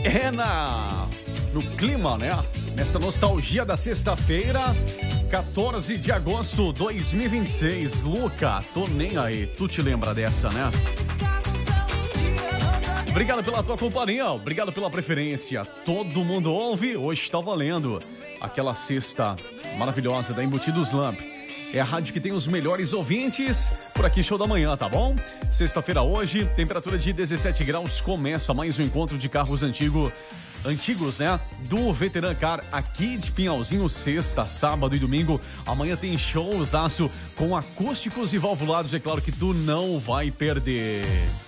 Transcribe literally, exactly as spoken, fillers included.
É na no clima, né? Nessa nostalgia da sexta-feira, quatorze de agosto de dois mil e vinte e seis. Luca, tô nem aí. Tu te lembra dessa, né? Obrigado pela tua companhia, obrigado pela preferência. Todo mundo ouve, hoje tá valendo. Aquela sexta maravilhosa da Embutidos Lamp. É a rádio que tem os melhores ouvintes. Por aqui, show da manhã, tá bom? Sexta-feira hoje, temperatura de dezessete graus. Começa mais um encontro de carros antigo, antigos, né? Do Veteran Car aqui de Pinhalzinho. Sexta, sábado e domingo. Amanhã tem showzaço com acústicos e valvulados. É claro que tu não vai perder.